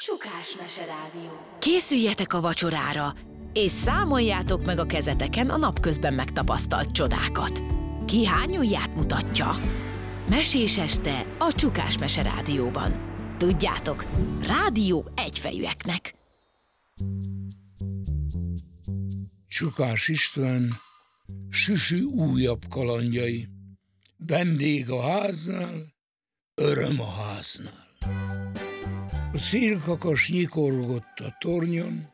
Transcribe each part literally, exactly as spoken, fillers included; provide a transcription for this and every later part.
Csukás Meserádió. Készüljetek a vacsorára, és számoljátok meg a kezeteken a napközben megtapasztalt csodákat. Ki hány ujját mutatja? Mesés este a Csukás Meserádióban. Tudjátok, rádió egyfejűeknek. Csukás István, Süsü újabb kalandjai. Vendég a háznál, öröm a háznál. A szélkakas nyikorgott a tornyon,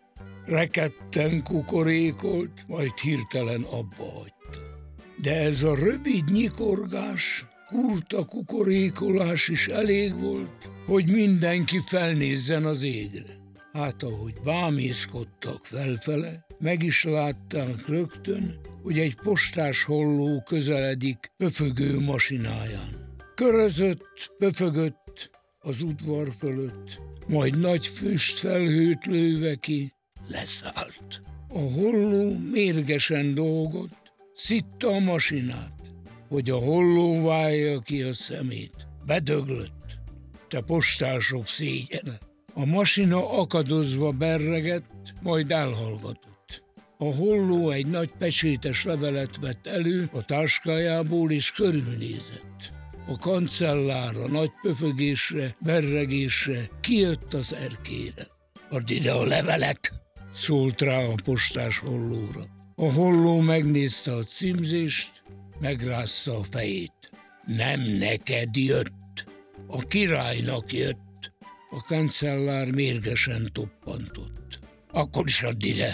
rekedten kukorékolt, majd hirtelen abba hagyta. De ez a rövid nyikorgás, kurta kukorékolás is elég volt, hogy mindenki felnézzen az égre. Hát ahogy bámészkodtak felfele, meg is látták rögtön, hogy egy postás holló közeledik pöfögő masináján. Körözött, pöfögött az udvar fölött, majd nagy füstfelhőt lőve ki, leszállt. A holló mérgesen dolgott, szitta a masinát, hogy a holló válja ki a szemét. Bedöglött, te postások szégyene. A masina akadozva berregett, majd elhallgatott. A holló egy nagy pecsétes levelet vett elő a táskájából, és körülnézett. A kancellár a nagy pöfögésre, berregésre kijött az erkére. Add ide a levelet, szólt rá a postás hollóra. A holló megnézte a címzést, megrázta a fejét. Nem neked jött, a királynak jött. A kancellár mérgesen toppantott. Akkor is add ide,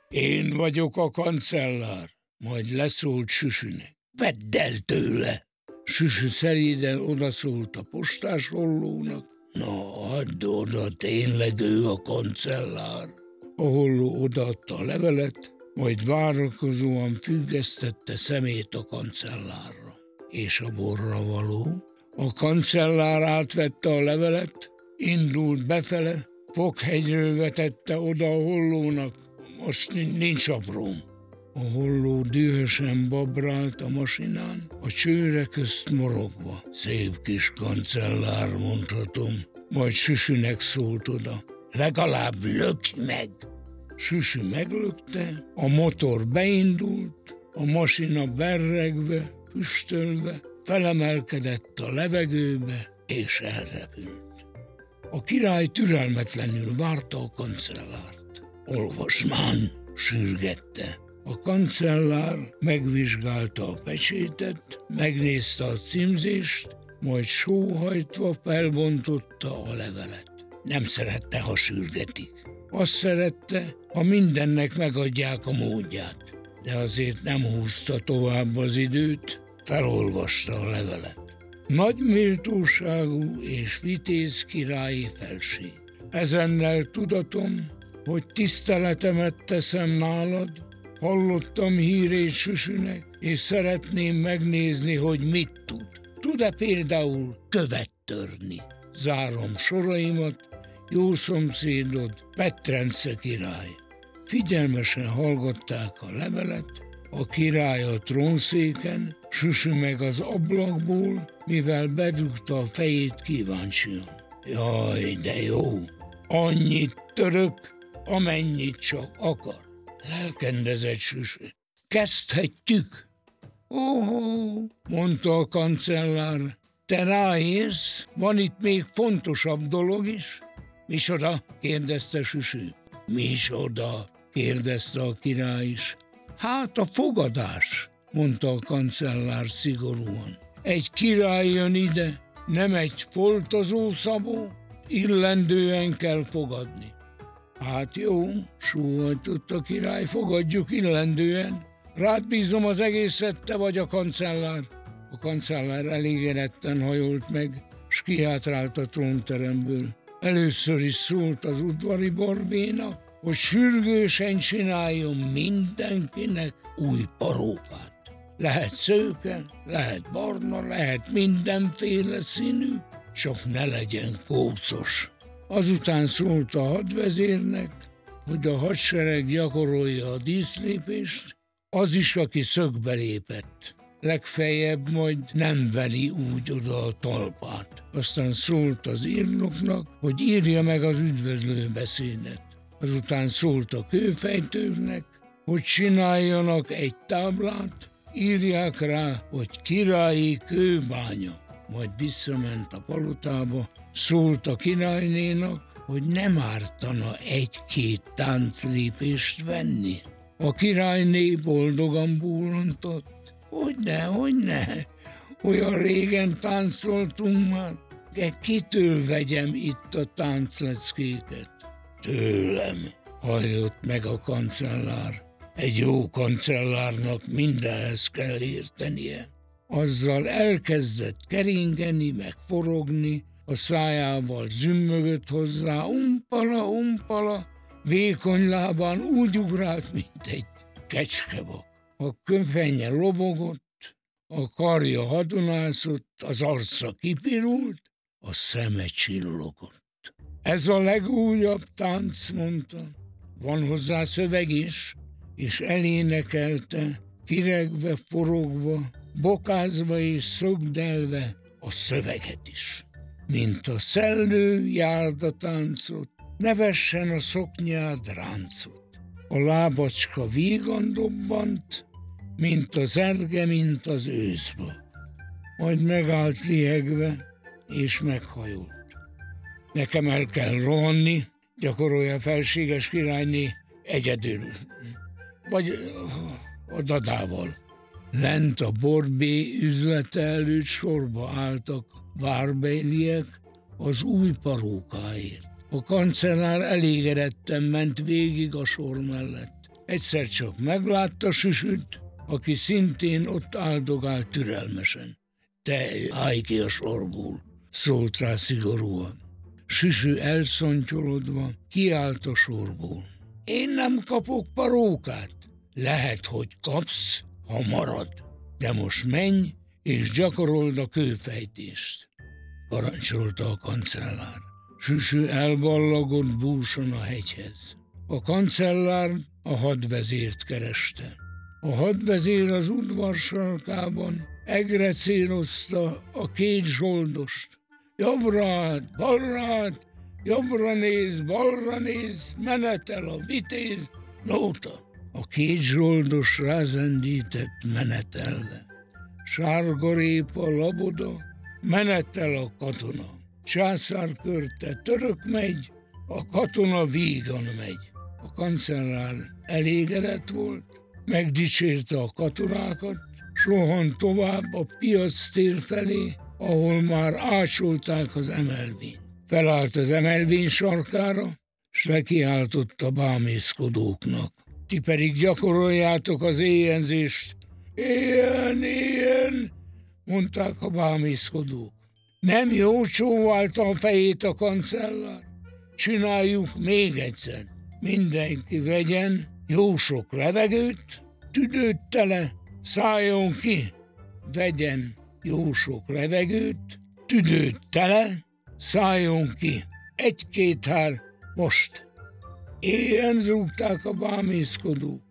én vagyok a kancellár. Majd leszólt Süsünek. Vedd el tőle! Süsü szelíden odaszólt a postás hollónak. Na, add oda, tényleg ő a kancellár. A holló odaadta a levelet, majd várakozóan függesztette szemét a kancellárra. És a borra való? A kancellár átvette a levelet, indult befele, Fokhegyről vetette oda a hollónak. Most nincs apróm. A holló dühösen babrált a masinán, a csőre közt morogva. Szép kis kancellár, mondhatom. Majd Süsünek szólt oda. Legalább lökj meg! Süsü meglökte, a motor beindult, a masina berregve, füstölve, felemelkedett a levegőbe, és elrepült. A király türelmetlenül várta a kancellárt. Olvasmán, sürgette. A kancellár megvizsgálta a pecsétet, megnézte a címzést, majd sóhajtva felbontotta a levelet. Nem szerette, ha sürgetik. Azt szerette, ha mindennek megadják a módját. De azért nem húzta tovább az időt, felolvasta a levelet. Nagy méltóságú és vitéz királyi felség. Ezennel tudatom, hogy tiszteletemet teszem nálad, hallottam hírét Süsünek, és szeretném megnézni, hogy mit tud. Tud-e például követ törni? Zárom soraimat, jó szomszédod, Petrence király. Figyelmesen hallgatták a levelet, a király a trónszéken, Süsü meg az ablakból, mivel bedugta a fejét kíváncsian. Jaj, de jó! Annyit török, amennyit csak akar. Lelkendezett Süsü. Kezdhetjük? Óhó, mondta a kancellár. Te ráérsz? Van itt még fontosabb dolog is? Micsoda? Kérdezte Süsü. Micsoda? Kérdezte a király is. Hát a fogadás, mondta a kancellár szigorúan. Egy király jön ide, nem egy foltozó szabó, illendően kell fogadni. Hát jó, sóhajtott a király, fogadjuk illendően. Rád bízom az egészet, te vagy a kancellár. A kancellár elégedetten hajolt meg, s kihátrált a trónteremből. Először is szólt az udvari borbénak, hogy sürgősen csináljon mindenkinek új parókát. Lehet szőke, lehet barna, lehet mindenféle színű, csak ne legyen kószos. Azután szólt a hadvezérnek, hogy a hadsereg gyakorolja a díszlépést, az is, aki szögbe lépett. legfeljebb majd nem veri úgy oda a talpát. Aztán szólt az írnoknak, hogy írja meg az üdvözlő beszédet. Azután szólt a kőfejtőknek, hogy csináljanak egy táblát, írják rá, hogy királyi kőbánya. Majd visszament a palotába, szólt a királynénak, hogy nem ártana egy-két tánclépést venni. A királyné boldogan bólintott. Hogyne, hogyne, olyan régen táncoltunk már. Kitől vegyem itt a táncleckéket? Tőlem, hajlott meg a kancellár. Egy jó kancellárnak mindenhez kell értenie. Azzal elkezdett keringeni, meg forogni, a szájával zümmögött hozzá, umpala, umpala, vékony lábán úgy ugrált, mint egy kecskebak. A köpenye lobogott, a karja hadonászott, az arca kipirult, a szeme csillogott. Ez a legújabb tánc, mondta. Van hozzá szöveg is, és elénekelte, firegve, forogva, bokázva és szögdelve a szöveget is. Mint a szellő járdatáncot, nevessen a szoknyád ráncot. A lábacska vígan dobbant, mint az erge, mint az őszbe. Majd megállt lihegve, és meghajolt. Nekem el kell rohanni, gyakorolja felséges királyné egyedül, vagy a dadával. Lent a borbé üzlete előtt sorba álltak várbéliek az új parókáért. A kancellár elégedetten ment végig a sor mellett. Egyszer csak meglátta Süsüt, aki szintén ott áldogált türelmesen. Te állj ki a sorból, szólt rá szigorúan. Süsü elszontyolodva kiállt a sorból. Én nem kapok parókát. Lehet, hogy kapsz, ha marad. De most menj, és gyakorold a kőfejtést, parancsolta a kancellár. Süsü elballagott búson a hegyhez. A kancellár a hadvezért kereste. A hadvezér az udvar sarkában egrecélozta a két zsoldost. Jobbra át, balra át, jobbra néz, balra néz, menetel a vitéz, nóta. A két zsoldos rázendített menetelve. Sárgarépa laboda, menetel a katona. Császárkörte török megy, a katona vígan megy. A kancellár elégedett volt, megdicsérte a katonákat, s rohant tovább a piac tér felé, ahol már ácsolták az emelvényt. Felállt az emelvény sarkára, s lekiáltott a bámészkodóknak. Ti pedig gyakoroljátok az éjenzést. Éjjen, éjjen, mondták a bámészkodók. Nem jó, csóválta a fejét a kancellár. Csináljuk még egyszer. Mindenki vegyen jó sok levegőt, tüdőt tele, szálljon ki. Vegyen jó sok levegőt, tüdőt tele, szálljon ki. Egy-két hár, most. Éjjen, zúgták a bámészkodók.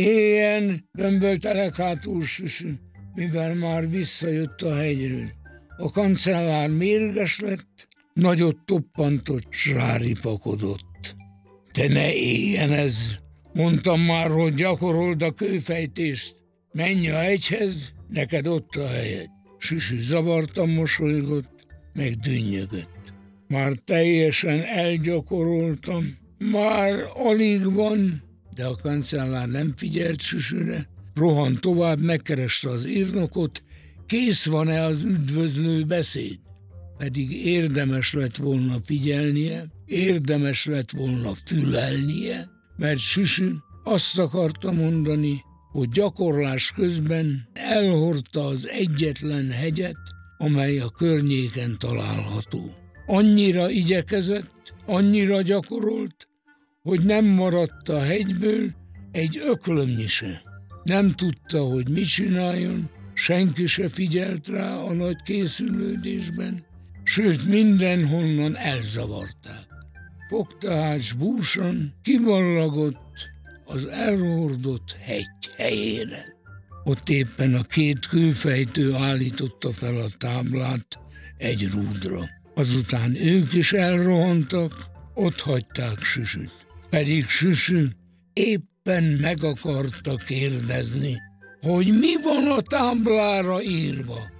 Éjjen, bömböltelek hátul Süsü, mivel már visszajött a hegyről. A kancellár mérges lett, nagyot toppantott, s ráripakodott. Te ne éljen ez! Mondtam már, hogy gyakorold a kőfejtést. Menj a hegyhez, neked ott a helyed. Süsü zavartan mosolygott, meg dünnyögött. Már teljesen elgyakoroltam, már alig van, de a kancellár nem figyelt Süsüre. Rohant tovább, megkereste az írnokot, kész van-e az üdvözlő beszéd? Pedig érdemes lett volna figyelnie, érdemes lett volna fülelnie, mert Süsü azt akarta mondani, hogy gyakorlás közben elhordta az egyetlen hegyet, amely a környéken található. Annyira igyekezett, annyira gyakorolt, hogy nem maradt a hegyből egy öklömnyi se. Nem tudta, hogy mit csináljon, senki se figyelt rá a nagy készülődésben, sőt mindenhonnan elzavarták. Fogta hát s búsan, kiballagott az elhordott hegy helyére. Ott éppen a két kőfejtő állította fel a táblát egy rúdra. Azután ők is elrohantak, ott hagyták Süsüt. Pedig Süsü éppen meg akarta kérdezni, hogy mi van a táblára írva.